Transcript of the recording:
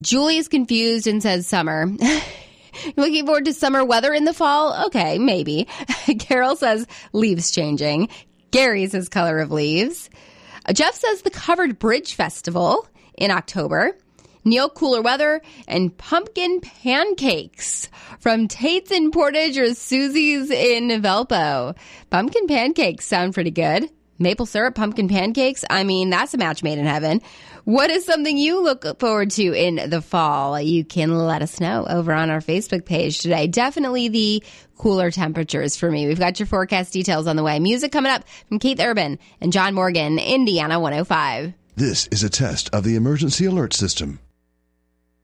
Julie's confused and says summer. Looking forward to summer weather in the fall? Okay, maybe. Carol says leaves changing. Gary says color of leaves. Jeff says the Covered Bridge Festival in October. Neil, cooler weather and pumpkin pancakes from Tate's in Portage or Susie's in Valpo. Pumpkin pancakes sound pretty good. Maple syrup, pumpkin pancakes. I mean, that's a match made in heaven. What is something you look forward to in the fall? You can let us know over on our Facebook page today. Definitely the cooler temperatures for me. We've got your forecast details on the way. Music coming up from Keith Urban and John Morgan, Indiana 105. This is a test of the emergency alert system.